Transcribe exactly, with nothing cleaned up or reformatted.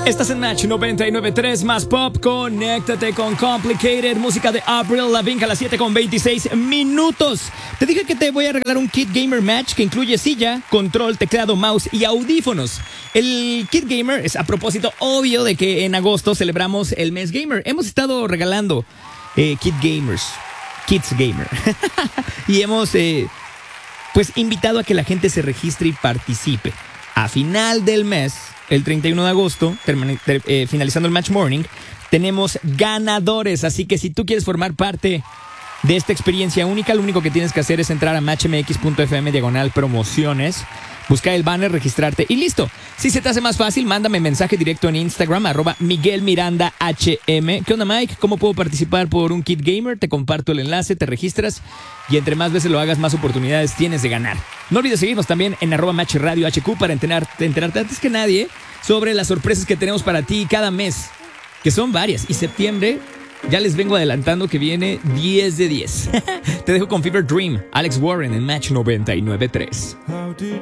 Estás en Match noventa y nueve punto tres más pop. Conéctate con Complicated, música de Avril Lavigne a las siete con veintiséis minutos. Te dije que te voy a regalar un kit gamer match que incluye silla, control, teclado, mouse y audífonos. El kit gamer es a propósito obvio de que en agosto celebramos el mes gamer. Hemos estado regalando eh, kit gamers, kits gamer y hemos eh, pues invitado a que la gente se registre y participe. A final del mes, el treinta y uno de agosto, termine, ter, eh, finalizando el Match Morning, tenemos ganadores. Así que si tú quieres formar parte de esta experiencia única, lo único que tienes que hacer es entrar a matchmx.fm diagonal promociones, buscar el banner, registrarte y listo. Si se te hace más fácil, mándame mensaje directo en Instagram, arroba Miguel Miranda H M. ¿Qué onda, Mike? ¿Cómo puedo participar por un kit gamer? Te comparto el enlace, te registras y entre más veces lo hagas, más oportunidades tienes de ganar. No olvides seguirnos también en arroba Match Radio H Q para enterar, enterarte antes que nadie sobre las sorpresas que tenemos para ti cada mes, que son varias. Y septiembre, ya les vengo adelantando que viene diez de diez. Te dejo con Fever Dream, Alex Warren en Match noventa y nueve punto tres.